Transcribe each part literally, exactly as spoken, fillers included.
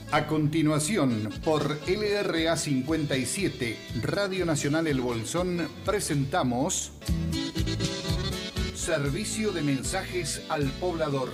A continuación, por L R A cincuenta y siete, Radio Nacional El Bolsón, presentamos Servicio de Mensajes al Poblador.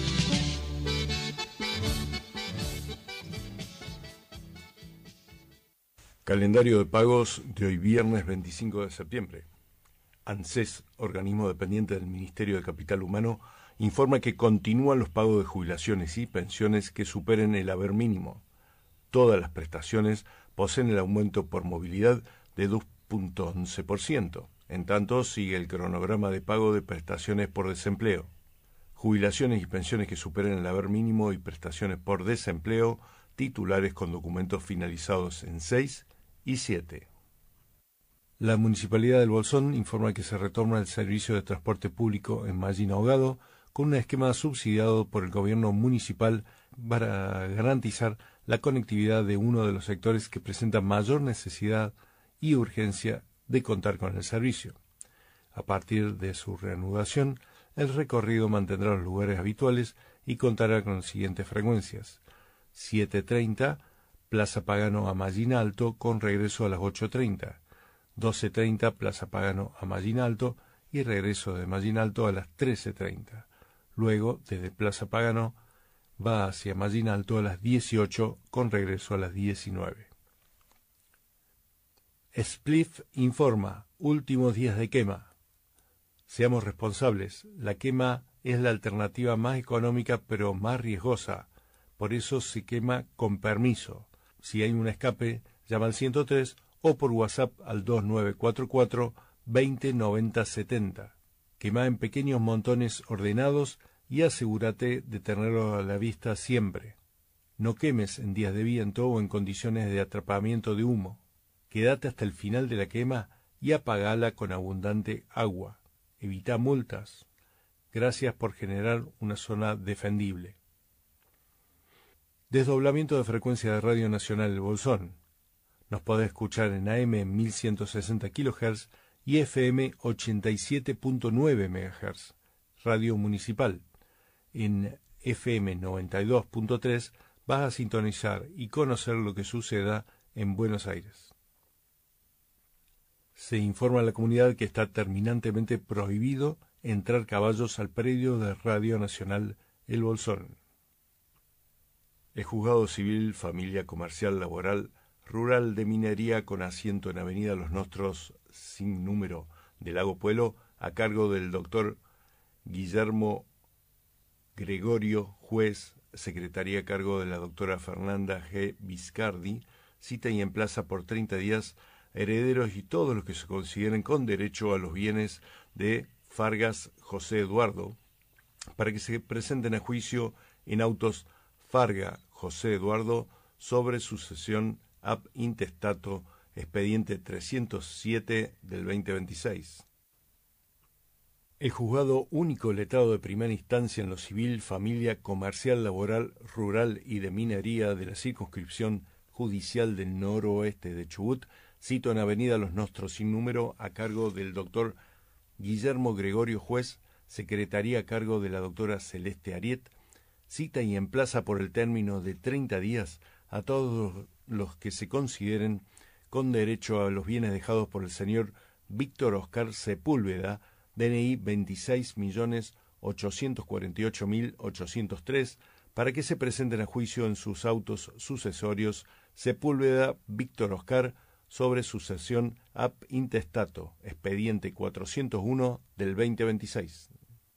Calendario de pagos de hoy viernes veinticinco de septiembre. ANSES, organismo dependiente del Ministerio de Capital Humano, informa que continúan los pagos de jubilaciones y pensiones que superen el haber mínimo. Todas las prestaciones poseen el aumento por movilidad de dos punto once por ciento. En tanto, sigue el cronograma de pago de prestaciones por desempleo. Jubilaciones y pensiones que superen el haber mínimo y prestaciones por desempleo, titulares con documentos finalizados en seis y siete. La Municipalidad del Bolsón informa que se retorna el servicio de transporte público en Mallín Ahogado con un esquema subsidiado por el gobierno municipal para garantizar la conectividad de uno de los sectores que presenta mayor necesidad y urgencia de contar con el servicio. A partir de su reanudación, el recorrido mantendrá los lugares habituales y contará con las siguientes frecuencias: siete treinta, Plaza Pagano a Mallín Alto con regreso a las ocho treinta, doce treinta, Plaza Pagano a Mallín Alto y regreso de Mallín Alto a las trece treinta. Luego, desde Plaza Pagano, va hacia Mallín Alto a las dieciocho con regreso a las diecinueve. Spliff informa, últimos días de quema. Seamos responsables, la quema es la alternativa más económica pero más riesgosa, por eso se quema con permiso. Si hay un escape, llama al ciento tres o por WhatsApp al dos nueve cuatro cuatro, veinte noventa setenta. Quema en pequeños montones ordenados y asegúrate de tenerlo a la vista siempre. No quemes en días de viento o en condiciones de atrapamiento de humo. Quédate hasta el final de la quema y apagala con abundante agua. Evita multas. Gracias por generar una zona defendible. Desdoblamiento de frecuencia de Radio Nacional El Bolsón. Nos podés escuchar en A M mil ciento sesenta kilohertz y F M ochenta y siete punto nueve megahertz, Radio Municipal. En F M noventa y dos punto tres vas a sintonizar y conocer lo que suceda en Buenos Aires. Se informa a la comunidad que está terminantemente prohibido entrar caballos al predio de Radio Nacional El Bolsón. El Juzgado Civil, Familia Comercial, Laboral, Rural de Minería con asiento en Avenida Los Nostros, sin número, de Lago Puelo, a cargo del doctor Guillermo Gregorio, juez, secretaría a cargo de la doctora Fernanda G. Viscardi, cita y emplaza por treinta días herederos y todos los que se consideren con derecho a los bienes de Fargas José Eduardo, para que se presenten a juicio en autos Farga José Eduardo sobre sucesión ab intestato, expediente trescientos siete del veinte veintiséis. El Juzgado Único Letrado de Primera Instancia en lo Civil, Familia, Comercial, Laboral, Rural y de Minería de la Circunscripción Judicial del Noroeste de Chubut, cito en Avenida Los Nostros sin número, a cargo del doctor Guillermo Gregorio, juez, secretaría a cargo de la doctora Celeste Ariet, cita y emplaza por el término de treinta días a todos los que se consideren con derecho a los bienes dejados por el señor Víctor Oscar Sepúlveda, D N I veintiséis millones ochocientos cuarenta y ocho mil ochocientos tres, para que se presenten a juicio en sus autos sucesorios Sepúlveda Víctor Oscar sobre sucesión ab intestato, expediente cuatrocientos uno del veinte veintiséis.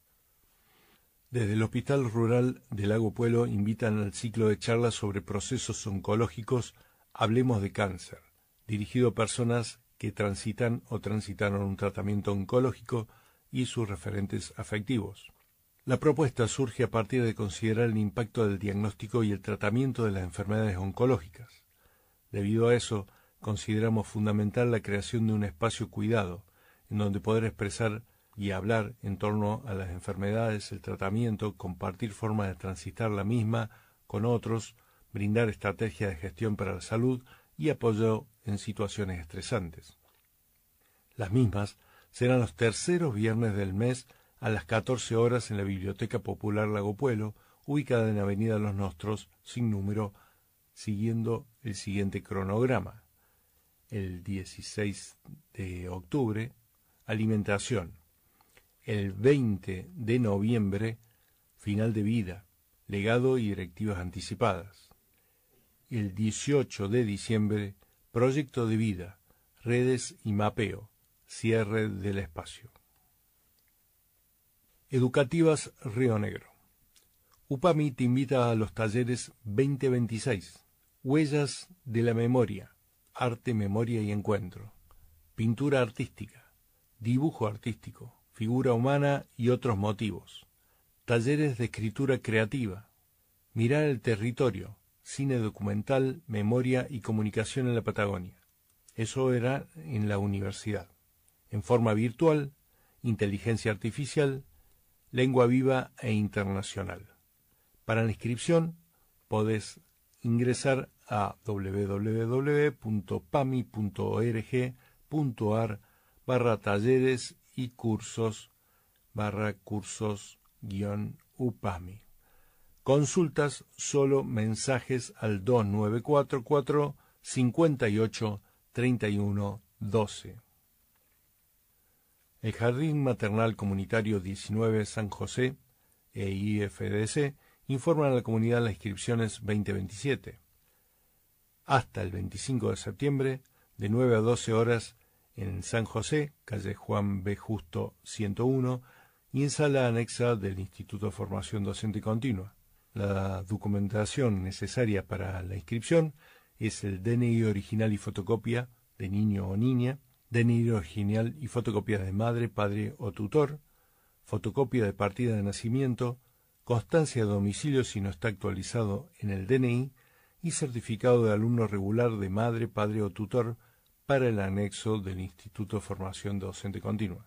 Desde el Hospital Rural de Lago Puelo invitan al ciclo de charlas sobre procesos oncológicos Hablemos de Cáncer, dirigido a personas que transitan o transitaron un tratamiento oncológico y sus referentes afectivos. La propuesta surge a partir de considerar el impacto del diagnóstico y el tratamiento de las enfermedades oncológicas. Debido a eso, consideramos fundamental la creación de un espacio cuidado, en donde poder expresar y hablar en torno a las enfermedades, el tratamiento, compartir formas de transitar la misma con otros, brindar estrategias de gestión para la salud y apoyo en situaciones estresantes. Las mismas serán los terceros viernes del mes a las catorce horas en la Biblioteca Popular Lago Puelo, ubicada en Avenida Los Nostros, sin número, siguiendo el siguiente cronograma. El dieciséis de octubre, alimentación. El veinte de noviembre, final de vida, legado y directivas anticipadas. El dieciocho de diciembre, proyecto de vida, redes y mapeo, cierre del espacio. Educativas Río Negro. UPAMI te invita a los talleres veinte veintiséis, Huellas de la Memoria, Arte, Memoria y Encuentro, Pintura Artística, Dibujo Artístico, Figura Humana y otros motivos, talleres de escritura creativa, Mirar el territorio, cine documental, memoria y comunicación en la Patagonia. Eso era en la universidad. En forma virtual, inteligencia artificial, lengua viva e internacional. Para la inscripción podés ingresar a w w w punto pami punto org punto ar barra talleres y cursos barra cursos guión upami. Consultas solo mensajes al dos nueve cuatro cuatro cinco ocho tres uno uno dos. El Jardín Maternal Comunitario diecinueve San José e I F D C informan a la comunidad las inscripciones veinte veintisiete. Hasta el veinticinco de septiembre, de nueve a doce horas, en San José, calle Juan B. Justo ciento uno, y en sala anexa del Instituto de Formación Docente Continua. La documentación necesaria para la inscripción es el D N I original y fotocopia de niño o niña, D N I original y fotocopia de madre, padre o tutor, fotocopia de partida de nacimiento, constancia de domicilio si no está actualizado en el D N I y certificado de alumno regular de madre, padre o tutor para el anexo del Instituto de Formación Docente Continua.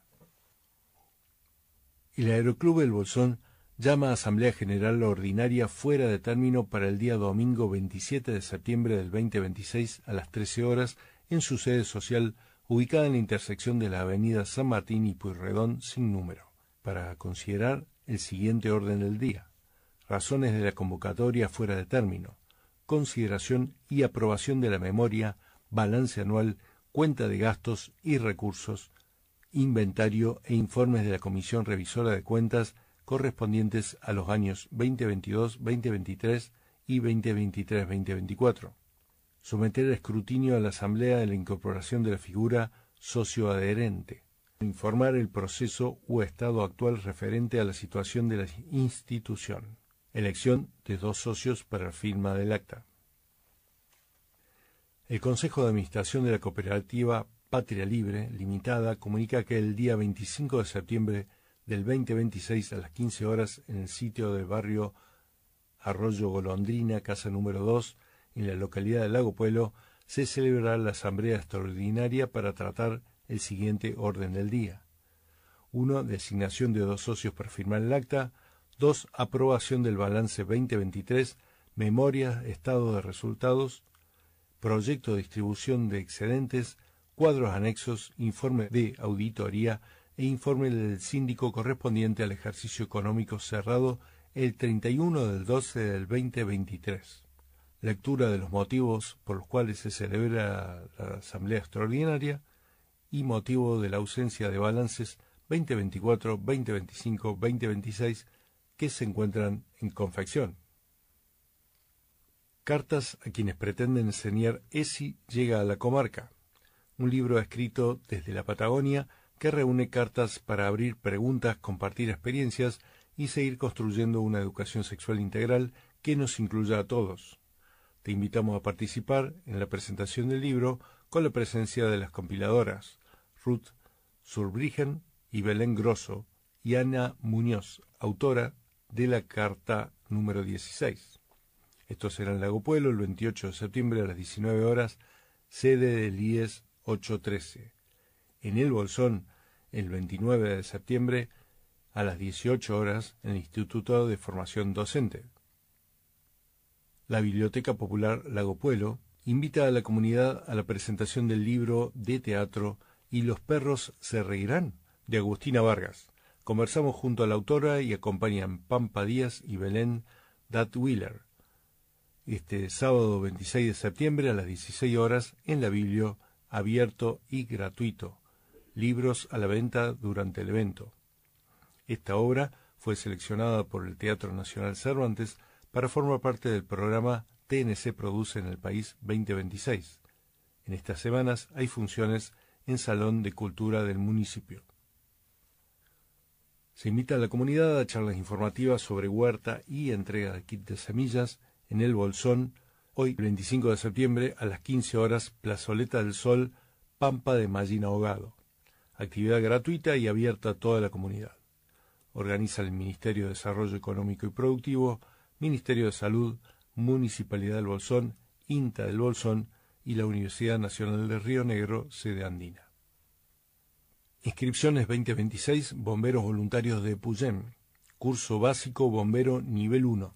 El Aeroclub El Bolsón llama a Asamblea General Ordinaria fuera de término para el día domingo veintisiete de septiembre del veinte veintiséis a las trece horas en su sede social ubicada en la intersección de la avenida San Martín y Pueyrredón sin número, para considerar el siguiente orden del día: razones de la convocatoria fuera de término, consideración y aprobación de la memoria, balance anual, cuenta de gastos y recursos, inventario e informes de la Comisión Revisora de Cuentas correspondientes a los años veinte veintidós, veinte veintitrés y veinte veintitrés veinte veinticuatro. Someter a escrutinio a la Asamblea de la incorporación de la figura socioadherente. Informar el proceso o estado actual referente a la situación de la institución. Elección de dos socios para la firma del acta. El Consejo de Administración de la Cooperativa Patria Libre Limitada comunica que el día veinticinco de septiembre del veinte veintiséis a las quince horas en el sitio del barrio Arroyo Golondrina, casa número dos, en la localidad de Lago Puelo, se celebrará la asamblea extraordinaria para tratar el siguiente orden del día. uno. Designación de dos socios para firmar el acta. dos. Aprobación del balance veinte veintitrés, memoria, estado de resultados, proyecto de distribución de excedentes, cuadros anexos, informe de auditoría e informe del síndico correspondiente al ejercicio económico cerrado el treinta y uno del doce del veinte veintitrés. Lectura de los motivos por los cuales se celebra la Asamblea Extraordinaria y motivo de la ausencia de balances veinte veinticuatro, veinte veinticinco, veinte veintiséis que se encuentran en confección. Cartas a quienes pretenden enseñar E S I llega a la comarca. Un libro escrito desde la Patagonia que reúne cartas para abrir preguntas, compartir experiencias y seguir construyendo una educación sexual integral que nos incluya a todos. Te invitamos a participar en la presentación del libro con la presencia de las compiladoras Ruth Surbrigen y Belén Grosso y Ana Muñoz, autora de la carta número dieciséis. Esto será en Lago Puelo el veintiocho de septiembre a las diecinueve horas, sede del I E S ochocientos trece. En El Bolsón, el veintinueve de septiembre a las dieciocho horas, en el Instituto de Formación Docente. La Biblioteca Popular Lago Puelo invita a la comunidad a la presentación del libro de teatro Y los perros se reirán, de Agustina Vargas. Conversamos junto a la autora y acompañan Pampa Díaz y Belén Datwiller. este sábado veintiséis de septiembre a las dieciséis horas en la Biblio, abierto y gratuito. Libros a la venta durante el evento. Esta obra fue seleccionada por el Teatro Nacional Cervantes para formar parte del programa T N C Produce en el País veinte veintiséis. En estas semanas hay funciones en Salón de Cultura del municipio. Se invita a la comunidad a charlas informativas sobre huerta y entrega de kit de semillas en el Bolsón, hoy veinticinco de septiembre a las quince horas, Plazoleta del Sol, Pampa de Mallina Ahogado. Actividad gratuita y abierta a toda la comunidad. Organiza el Ministerio de Desarrollo Económico y Productivo, Ministerio de Salud, Municipalidad del Bolsón, INTA del Bolsón y la Universidad Nacional de Río Negro, sede andina. Inscripciones veinte veintiséis, Bomberos Voluntarios de Puyén. Curso básico Bombero Nivel uno.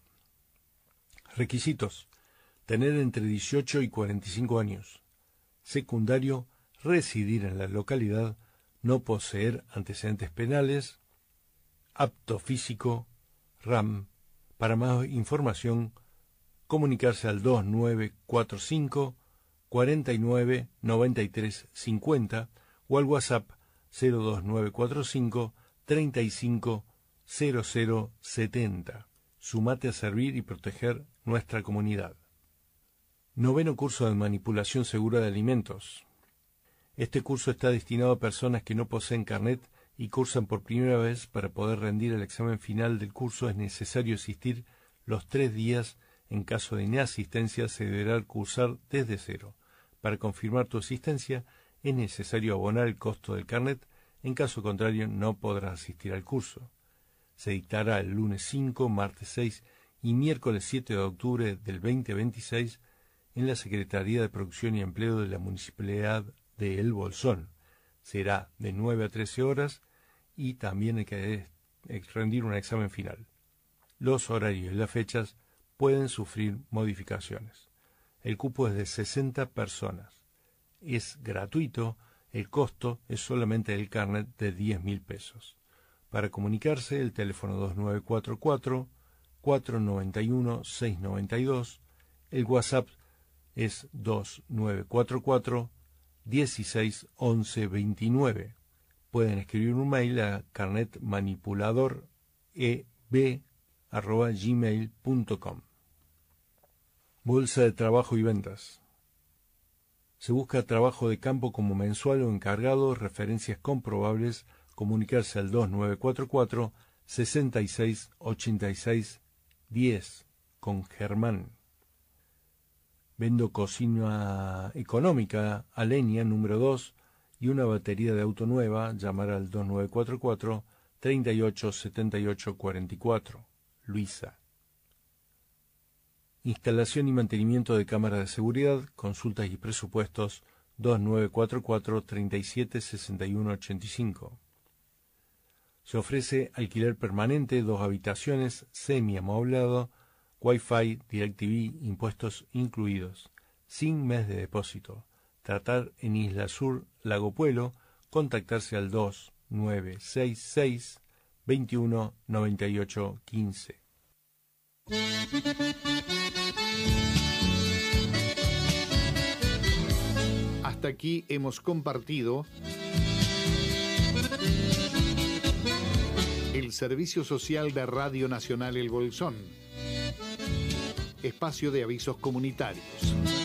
Requisitos: tener entre dieciocho y cuarenta y cinco años. Secundario: residir en la localidad, no poseer antecedentes penales. Apto físico, R A M. Para más información, comunicarse al dos nueve cuatro cinco, cuarenta y nueve, noventa y tres cincuenta o al WhatsApp cero dos nueve cuatro cinco, treinta y cinco, cero cero setenta. Sumate a servir y proteger nuestra comunidad. Noveno curso de manipulación segura de alimentos. Este curso está destinado a personas que no poseen carnet y cursan por primera vez. Para poder rendir el examen final del curso es necesario asistir los tres días. En caso de inasistencia se deberá cursar desde cero. Para confirmar tu asistencia es necesario abonar el costo del carnet, en caso contrario no podrás asistir al curso. Se dictará el lunes cinco, martes seis y miércoles siete de octubre del veinte veintiséis en la Secretaría de Producción y Empleo de la Municipalidad de El Bolsón. Será de nueve a trece horas y también hay que rendir un examen final. Los horarios y las fechas pueden sufrir modificaciones. El cupo es de sesenta personas. Es gratuito, el costo es solamente el carnet de diez mil pesos. Para comunicarse, el teléfono dos nueve cuatro cuatro, cuatro nueve uno, seis nueve dos, el WhatsApp es dos nueve cuatro cuatro, dieciséis once veintinueve. Pueden escribir un mail a carnetmanipuladoreb arroba gmail punto com. Bolsa de trabajo y ventas. Se busca trabajo de campo como mensual o encargado, referencias comprobables, comunicarse al dos nueve cuatro cuatro, sesenta y seis, ochenta y seis, diez con Germán. Vendo cocina económica a leña número dos y una batería de auto nueva. Llamar al dos nueve cuatro cuatro, treinta y ocho, setenta y ocho, cuarenta y cuatro. Luisa. Instalación y mantenimiento de cámaras de seguridad, consultas y presupuestos dos nueve cuatro cuatro, treinta y siete, sesenta y uno, ochenta y cinco. Se ofrece alquiler permanente, dos habitaciones, semi-amoblado, Wi-Fi, DirecTV, impuestos incluidos, sin mes de depósito. Tratar en Isla Sur, Lago Puelo, contactarse al dos nueve seis seis, veintiuno, noventa y ocho, quince. Hasta aquí hemos compartido el servicio social de Radio Nacional El Bolsón, espacio de avisos comunitarios.